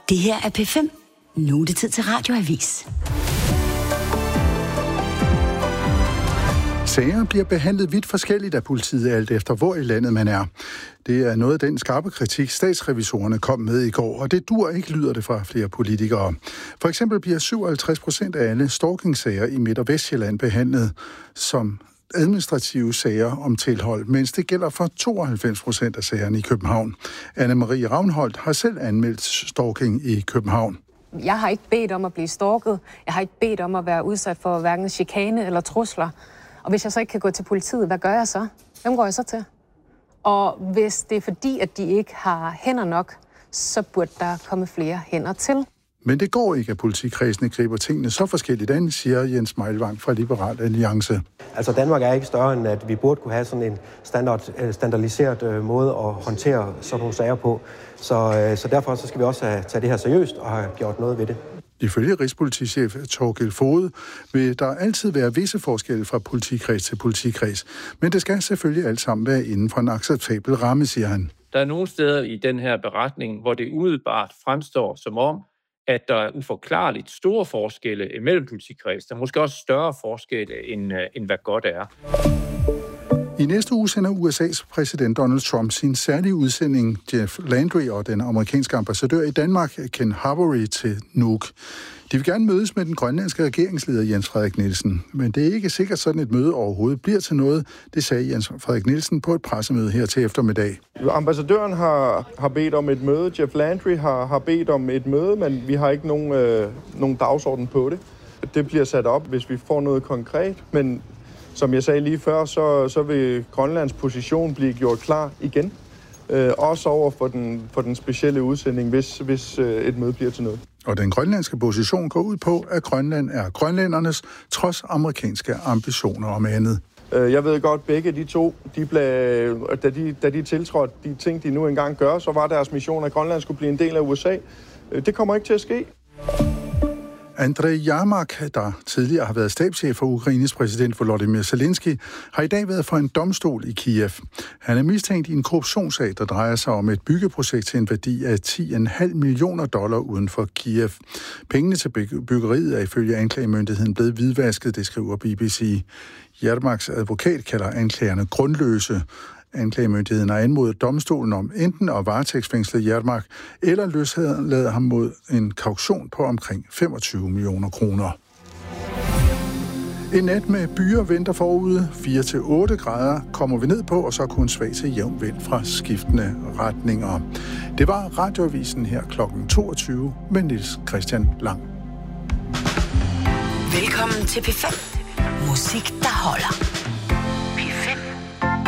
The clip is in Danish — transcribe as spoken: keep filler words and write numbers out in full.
Det her er P fem. Nu er det tid til Radioavis. Sager bliver behandlet vidt forskelligt af politiet, alt efter hvor i landet man er. Det er noget af den skarpe kritik, statsrevisorerne kom med i går, og det dur ikke, lyder det fra flere politikere. For eksempel bliver syvoghalvtreds procent af alle stalking-sager i Midt- og Vestjylland behandlet som administrative sager om tilhold, mens det gælder for tooghalvfems procent af sagerne i København. Anne-Marie Ravnholdt har selv anmeldt stalking i København. Jeg har ikke bedt om at blive stalket. Jeg har ikke bedt om at være udsat for hverken chikane eller trusler. Og hvis jeg så ikke kan gå til politiet, hvad gør jeg så? Hvem går jeg så til? Og hvis det er fordi, at de ikke har hænder nok, så burde der komme flere hænder til. Men det går ikke, at politikredsene griber tingene så forskelligt an, siger Jens Meilvang fra Liberal Alliance. Altså Danmark er ikke større, end at vi burde kunne have sådan en standard, standardiseret måde at håndtere sådan nogle sager på. Så, så derfor så skal vi også have, tage det her seriøst og have gjort noget ved det. Ifølge rigspolitichef Thorkild Foged vil der altid være visse forskelle fra politikreds til politikreds. Men det skal selvfølgelig alt sammen være inden for en acceptabel ramme, siger han. Der er nogle steder i den her beretning, hvor det umiddelbart fremstår som om, at der er uforklarligt store forskelle imellem politikreds. Der er måske også større forskelle, end, end hvad godt er. I næste uge sender U S A's præsident Donald Trump sin særlige udsending Jeff Landry og den amerikanske ambassadør i Danmark, Ken Havery, til Nuuk. De vil gerne mødes med den grønlandske regeringsleder Jens Frederik Nielsen, men det er ikke sikkert, sådan et møde overhovedet bliver til noget, det sagde Jens Frederik Nielsen på et pressemøde her til eftermiddag. Ambassadøren har, har bedt om et møde, Jeff Landry har, har bedt om et møde, men vi har ikke nogen, øh, nogen dagsorden på det. Det bliver sat op, hvis vi får noget konkret, men som jeg sagde lige før, så, så vil Grønlands position blive gjort klar igen. Øh, også over for den, for den specielle udsending, hvis, hvis øh, et møde bliver til noget. Og den grønlandske position går ud på, at Grønland er grønlændernes, trods amerikanske ambitioner om andet. Øh, jeg ved godt, begge de to, de blev, da, de, da de tiltrådte de ting, de nu engang gør, så var deres mission, at Grønland skulle blive en del af U S A. Øh, det kommer ikke til at ske. Andrej Jermak, der tidligere har været stabschef for Ukraines præsident Volodymyr Zelensky, har i dag været for en domstol i Kiev. Han er mistænkt i en korruptionssag, der drejer sig om et byggeprojekt til en værdi af ti komma fem millioner dollar uden for Kiev. Pengene til byggeriet er ifølge anklagemyndigheden blevet hvidvasket, det skriver B B C. Jermaks advokat kalder anklagerne grundløse. Anklagemyndigheden har anmodet domstolen om enten at varetægtsfængsle Jermak eller løslade ham mod en kaution på omkring femogtyve millioner kroner. En nat med byer venter forude. fire til otte grader kommer vi ned på, og så kun svag til jævn vind fra skiftende retninger. Det var Radioavisen her klokken toogtyve med Niels Christian Lang. Velkommen til P fem. Musik, der holder.